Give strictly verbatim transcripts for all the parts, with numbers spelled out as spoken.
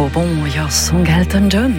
trop bon, your song Elton John.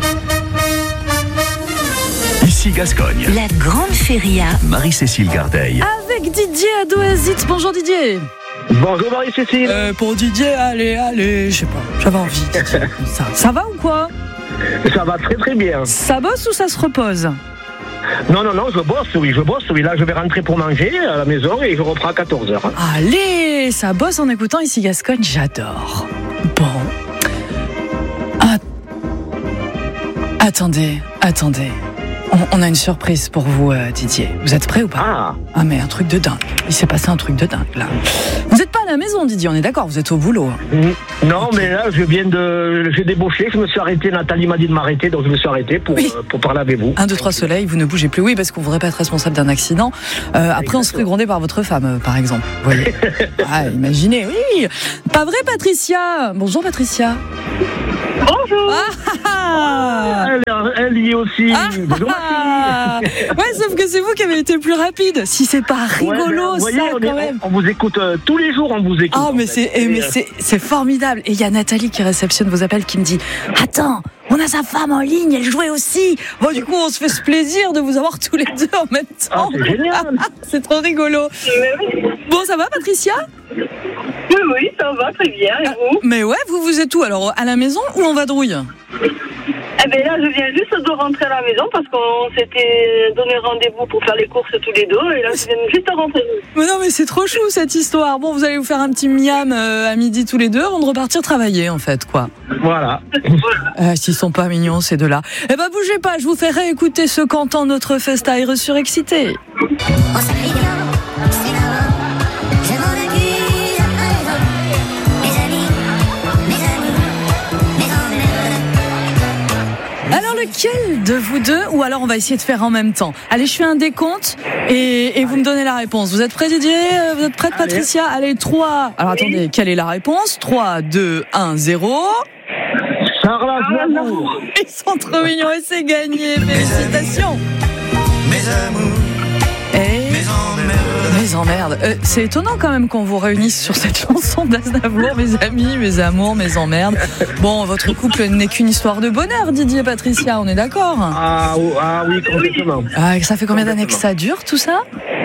Ici Gascogne. La grande feria. Marie-Cécile Gardeil. Avec Didier Adoazit. Bonjour Didier. Bonjour Marie-Cécile. Euh, pour Didier, allez, allez, je sais pas, j'avais envie. Didier, comme ça. Ça va ou quoi? Ça va très très bien. Ça bosse ou ça se repose? Non, non, non, je bosse, oui, je bosse, oui. Là, je vais rentrer pour manger à la maison et je reprends à quatorze heures. Allez, ça bosse en écoutant Ici Gascogne, j'adore. Bon. Ah. Attendez, attendez. On, on a une surprise pour vous, euh, Didier. Vous êtes prêt ou pas? Ah. Ah, mais un truc de dingue. Il s'est passé un truc de dingue, là. Vous n'êtes pas à la maison, Didier, on est d'accord, vous êtes au boulot. Non, okay. Mais là, je viens de... J'ai débauché, je me suis arrêté, Nathalie m'a dit de m'arrêter, donc je me suis arrêté pour, oui. euh, pour parler avec vous. Un, deux, trois soleil, vous ne bougez plus. Oui, parce qu'on ne voudrait pas être responsable d'un accident. Euh, après, on se ferait gronder par votre femme, euh, par exemple. Vous voyez. Ah, imaginez, oui. Pas vrai, Patricia? Bonjour, Patricia. Bonjour. Ah, ah, elle, elle y est aussi. Ah, Bonjour. Ah, ouais, sauf que c'est vous qui avez été plus rapide. Si c'est pas rigolo, ouais, ça, voyez, on quand est, même. On, on vous écoute euh, tous les jours, on vous écoute. Ah, mais c'est, eh, mais c'est, c'est formidable. Et il y a Nathalie qui réceptionne vos appels qui me dit « Attends, on a sa femme en ligne, elle jouait aussi !» Bon, du coup, on se fait ce plaisir de vous avoir tous les deux en même temps. Ah, c'est génial. C'est trop rigolo. Bon, ça va, Patricia? Oui, oui, ça va très bien. Et vous? Mais ouais, vous, vous êtes où? Alors, à la maison ou en vadrouille? Eh bien là, je viens juste de rentrer à la maison parce qu'on s'était donné rendez-vous pour faire les courses tous les deux. Et là, je viens juste de rentrer. Mais non, mais c'est trop chou cette histoire. Bon, vous allez vous faire un petit miam euh, à midi tous les deux avant de repartir travailler, en fait, quoi. Voilà. Euh, s'ils sont pas mignons, ces deux-là. Eh ben, bougez pas, je vous fais réécouter ce qu'entend notre festaire surexcité. Alors lequel de vous deux? Ou alors on va essayer de faire en même temps. Allez, je fais un décompte et, et vous me donnez la réponse. Vous êtes prêts, Didier? Vous êtes prête, Patricia? Allez, trois. Alors attendez, quelle est la réponse? trois, deux, un, zéro. Charles Aznavour. Ils sont trop mignons et c'est gagné. Félicitations. Mes amours. Et mes emmerdes. Mes emmerdes. Euh, c'est étonnant quand même qu'on vous réunisse sur cette chanson d'Aznavour, mes amis, mes amours, mes emmerdes. Bon, votre couple n'est qu'une histoire de bonheur, Didier et Patricia, on est d'accord? Ah, ah oui, complètement. Ah, ça fait combien d'années que ça dure, tout ça?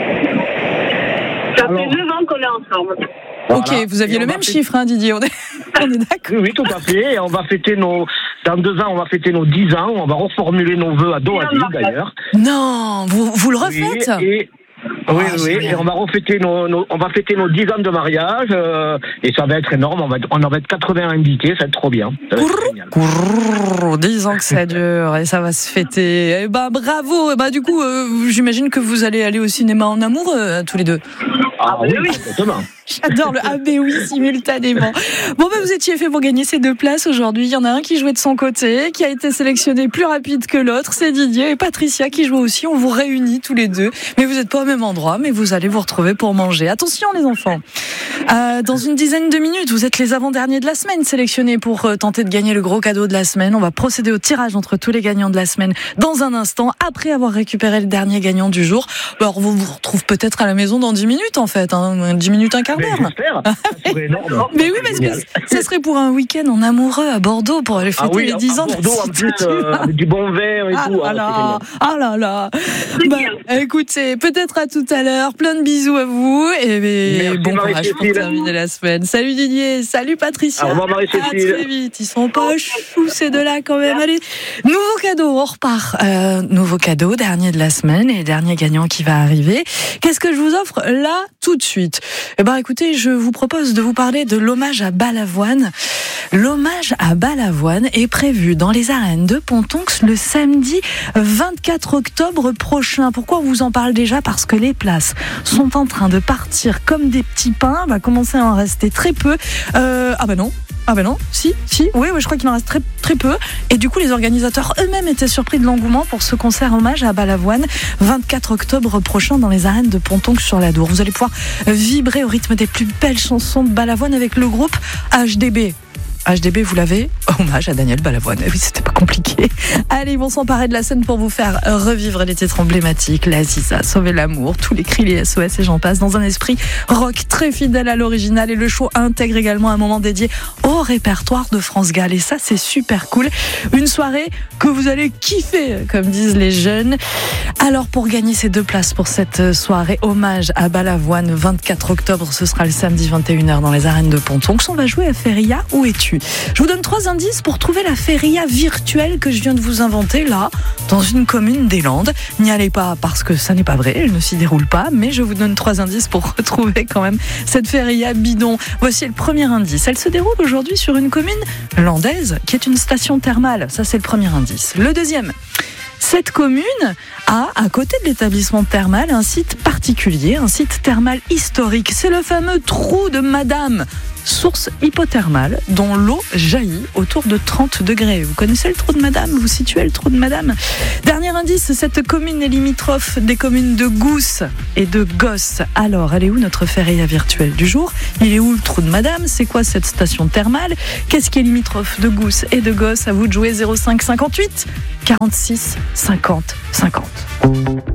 Ça fait neuf ans qu'on est ensemble. Voilà. Ok, vous aviez et le même fait... chiffre, hein, Didier, on est, on est d'accord. Oui, oui, tout à fait. Et on va fêter nos... Dans deux ans, on va fêter nos dix ans. On va reformuler nos vœux à dos à dos, d'ailleurs. Non, vous, vous le refaites? Oui, et... Oh, oui, oui, et on va refêter nos, nos, on va fêter nos dix ans de mariage, euh, et ça va être énorme. On va, on va être quatre-vingts invités, ça va être trop bien. Ça va être génial. Courrrr, dix ans que ça dure et ça va se fêter. Eh ben, bravo. Eh ben, du coup, euh, j'imagine que vous allez aller au cinéma en amoureux, euh, tous les deux. Ah oui, exactement. J'adore le ah mais oui simultanément. Bon ben vous étiez fait pour gagner ces deux places aujourd'hui. Il y en a un qui jouait de son côté, qui a été sélectionné plus rapide que l'autre, c'est Didier, et Patricia qui joue aussi. On vous réunit tous les deux, mais vous n'êtes pas au même endroit, mais vous allez vous retrouver pour manger. Attention les enfants. Euh, dans une dizaine de minutes, vous êtes les avant-derniers de la semaine sélectionnés pour euh, tenter de gagner le gros cadeau de la semaine. On va procéder au tirage entre tous les gagnants de la semaine dans un instant, après avoir récupéré le dernier gagnant du jour. Alors on vous retrouve peut-être à la maison dans dix minutes en fait, hein, dix minutes, un quart d'heure. Mais, mais oui, parce que ça serait pour un week-end en amoureux à Bordeaux pour aller fêter ah oui, les dix ans de Bordeaux en plus, euh, avec du bon verre et ah tout. Là là, ah là là. Bah, écoutez, peut-être à tout à l'heure. Plein de bisous à vous et, et bon courage pour terminer la semaine. Salut Didier, salut Patricia. Au revoir Marie-Cécile. À très vite. Ils sont pas choux ces deux-là quand même. Allez, nouveau cadeau, on repart. Euh, nouveau cadeau, dernier de la semaine et dernier gagnant qui va arriver. Qu'est-ce que je vous offre là tout de suite? Eh ben écoutez, je vous propose de vous parler de l'hommage à Balavoine. L'hommage à Balavoine est prévu dans les arènes de Pontonx le samedi vingt-quatre octobre prochain. Pourquoi on vous en parle déjà? Parce que les places sont en train de partir comme des petits pains. Il va commencer à en rester très peu. Euh, ah ben non. Ah ben non, si, si, oui, oui, je crois qu'il en reste très, très peu. Et du coup, les organisateurs eux-mêmes étaient surpris de l'engouement pour ce concert hommage à Balavoine, vingt-quatre octobre prochain dans les arènes de Pontonx sur l'Adour. Vous allez pouvoir vibrer au rythme des plus belles chansons de Balavoine avec le groupe H D B. H D B, vous l'avez? Hommage à Daniel Balavoine. Oui, c'était pas compliqué. compliqué. Allez, ils vont s'emparer de la scène pour vous faire revivre les titres emblématiques, la Ziza, Sauver l'amour, tous les cris, les S O S et j'en passe, dans un esprit rock très fidèle à l'original. Et le show intègre également un moment dédié au répertoire de France Gall. Et ça, c'est super cool. Une soirée que vous allez kiffer, comme disent les jeunes. Alors, pour gagner ces deux places pour cette soirée hommage à Balavoine, vingt-quatre octobre, ce sera le samedi vingt et une heures dans les arènes de Pontonx. On va jouer à Feria. Où es-tu ? Je vous donne trois indices pour trouver la Feria virtuelle que je viens de vous inventer là, dans une commune des Landes. N'y allez pas parce que ça n'est pas vrai, elle ne s'y déroule pas, mais je vous donne trois indices pour retrouver quand même cette Feria bidon. Voici le premier indice. Elle se déroule aujourd'hui sur une commune landaise qui est une station thermale. Ça, c'est le premier indice. Le deuxième. Cette commune a, à côté de l'établissement thermal, un site particulier, un site thermal historique. C'est le fameux trou de Madame, source hypothermale dont l'eau jaillit autour de trente degrés. Vous connaissez le trou de Madame ? Vous situez le trou de Madame ? Dernier indice, cette commune est limitrophe des communes de Gousse et de Gosse. Alors, elle est où notre Feria virtuelle du jour ? Il est où le trou de Madame ? C'est quoi cette station thermale ? Qu'est-ce qui est limitrophe de Gousse et de Gosse ? À vous de jouer. Zéro cinq cinquante-huit quarante-six cinquante cinquante.